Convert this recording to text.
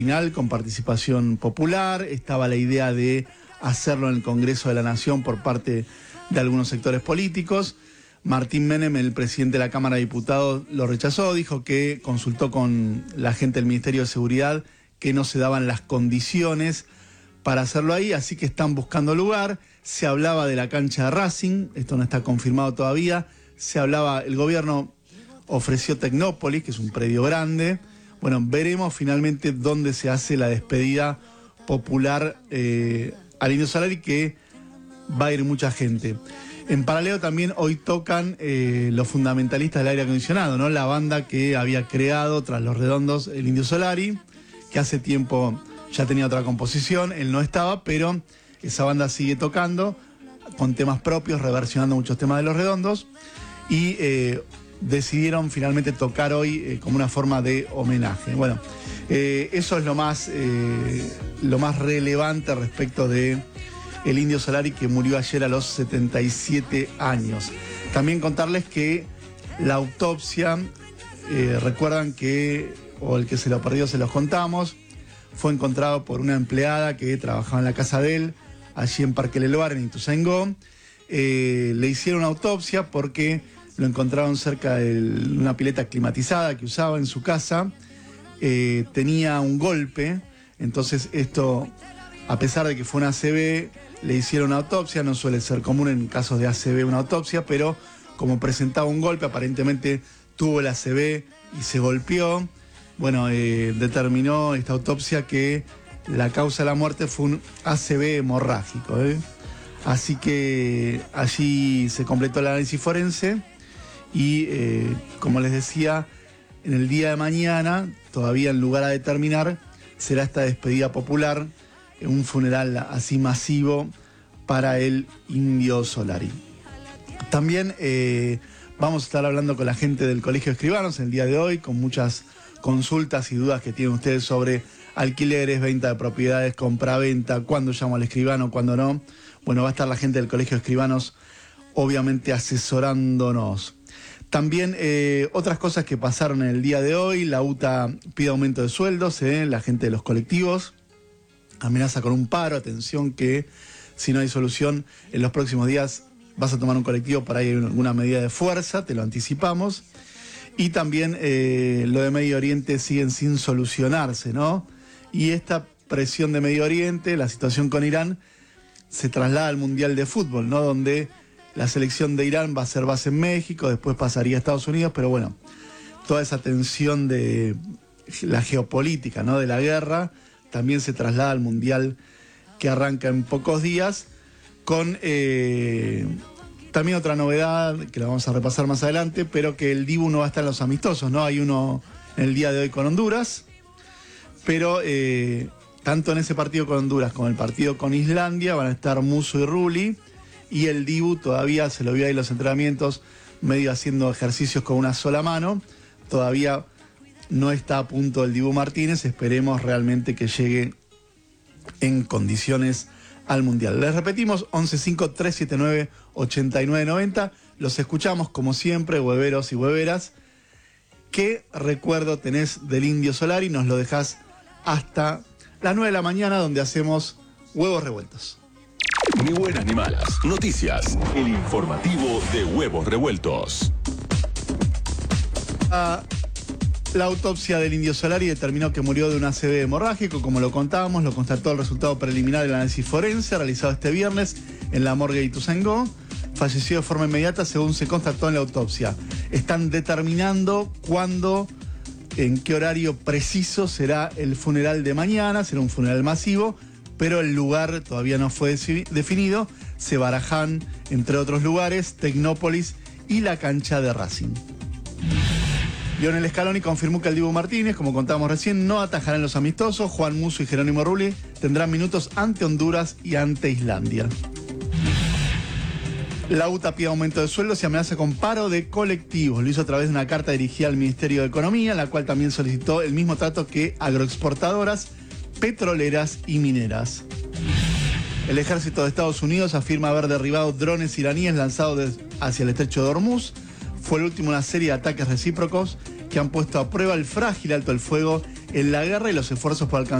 Final con participación popular, estaba la idea de hacerlo en el Congreso de la Nación por parte de algunos sectores políticos. Martín Menem, el presidente de la Cámara de Diputados, lo rechazó, dijo que consultó con la gente del Ministerio de Seguridad que no se daban las condiciones para hacerlo ahí, así que están buscando lugar. Se hablaba de la cancha de Racing, esto no está confirmado todavía. Se hablaba, el gobierno ofreció Tecnópolis, que es un predio grande. Bueno, veremos finalmente dónde se hace la despedida popular al Indio Solari, que va a ir mucha gente. En paralelo también hoy tocan los fundamentalistas del aire acondicionado, ¿no? La banda que había creado tras Los Redondos el Indio Solari, que hace tiempo ya tenía otra composición, él no estaba, pero esa banda sigue tocando con temas propios, reversionando muchos temas de Los Redondos, y decidieron finalmente tocar hoy como una forma de homenaje. Bueno, eso es lo más relevante respecto de el Indio Solari, que murió ayer a los 77 años. También contarles que la autopsia, recuerdan que, o el que se lo perdió se los contamos, fue encontrado por una empleada que trabajaba en la casa de él, allí en Parque Leloir, en Ituzaingó. Le hicieron una autopsia porque lo encontraron cerca de una pileta climatizada que usaba en su casa. Tenía un golpe, entonces esto, a pesar de que fue una ACV, le hicieron una autopsia. No suele ser común en casos de ACV una autopsia, pero como presentaba un golpe, aparentemente tuvo el ACV y se golpeó. Bueno, determinó esta autopsia que la causa de la muerte fue un ACV hemorrágico. Así que allí se completó el análisis forense y, como les decía, en el día de mañana, todavía en lugar a determinar, será esta despedida popular, un funeral así masivo para el Indio Solari. También vamos a estar hablando con la gente del Colegio de Escribanos el día de hoy, con muchas consultas y dudas que tienen ustedes sobre alquileres, venta de propiedades, compra-venta, cuándo llamo al escribano, cuándo no. Bueno, va a estar la gente del Colegio de Escribanos, obviamente, asesorándonos. También otras cosas que pasaron en el día de hoy: la UTA pide aumento de sueldos, la gente de los colectivos amenaza con un paro. Atención, que si no hay solución en los próximos días vas a tomar un colectivo, para ir alguna medida de fuerza, te lo anticipamos. Y también lo de Medio Oriente siguen sin solucionarse, ¿no? Y esta presión de Medio Oriente, la situación con Irán, se traslada al Mundial de Fútbol, ¿no? Donde la selección de Irán va a ser base en México, después pasaría a Estados Unidos, pero bueno, toda esa tensión de la geopolítica, ¿no? De la guerra, también se traslada al Mundial que arranca en pocos días, con también otra novedad que la vamos a repasar más adelante, pero que el Dibu no va a estar en los amistosos, ¿no? Hay uno en el día de hoy con Honduras, pero tanto en ese partido con Honduras como en el partido con Islandia van a estar Musso y Rulli, y el Dibu todavía se lo vio ahí en los entrenamientos, medio haciendo ejercicios con una sola mano. Todavía no está a punto el Dibu Martínez, esperemos realmente que llegue en condiciones al Mundial. Les repetimos, 1153798990. Los escuchamos como siempre, hueveros y hueveras. ¿Qué recuerdo tenés del Indio Solari? Nos lo dejás hasta las 9 de la mañana, donde hacemos Huevos Revueltos. Ni buenas ni malas. Noticias. El informativo de Huevos Revueltos. La autopsia del Indio Solari determinó que murió de un ACV hemorrágico, como lo contábamos. Lo constató el resultado preliminar del análisis forense realizado este viernes en la morgue de Ituzaingó. Falleció de forma inmediata, según se constató en la autopsia. Están determinando cuándo, en qué horario preciso será el funeral de mañana. Será un funeral masivo, pero el lugar todavía no fue definido. Se barajan, entre otros lugares, Tecnópolis y la cancha de Racing. Lionel Scaloni confirmó que el Dibu Martínez, como contábamos recién, no atajará en los amistosos. Juan Musso y Jerónimo Rulli tendrán minutos ante Honduras y ante Islandia. La UTA pide aumento de sueldos y amenaza con paro de colectivos. Lo hizo a través de una carta dirigida al Ministerio de Economía, la cual también solicitó el mismo trato que agroexportadoras, petroleras y mineras. El ejército de Estados Unidos afirma haber derribado drones iraníes lanzados hacia el estrecho de Hormuz. Fue el último de una serie de ataques recíprocos que han puesto a prueba el frágil alto el fuego en la guerra y los esfuerzos por alcanzar